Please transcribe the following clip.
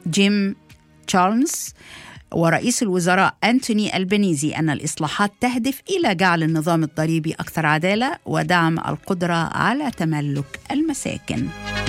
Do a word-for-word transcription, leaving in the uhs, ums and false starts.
جيم تشارلز ورئيس الوزراء أنتوني ألبانيزي أن الإصلاحات تهدف إلى جعل النظام الضريبي أكثر عدالة ودعم القدرة على تملك المساكن.